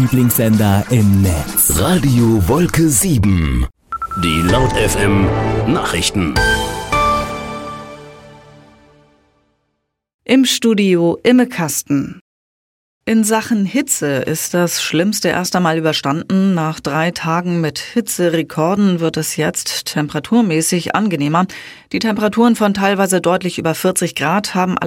Lieblingssender im Netz. Radio Wolke 7. Die Laut FM Nachrichten. Im Studio Imme Kasten. In Sachen Hitze ist das Schlimmste erst einmal überstanden. Nach 3 Tagen mit Hitzerekorden wird es jetzt temperaturmäßig angenehmer. Die Temperaturen von teilweise deutlich über 40 Grad haben